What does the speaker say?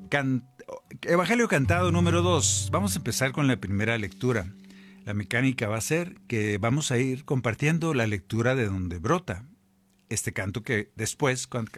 Can- Evangelio cantado número 2. Vamos a empezar con la primera lectura. La mecánica va a ser que vamos a ir compartiendo la lectura de donde brota este canto que después,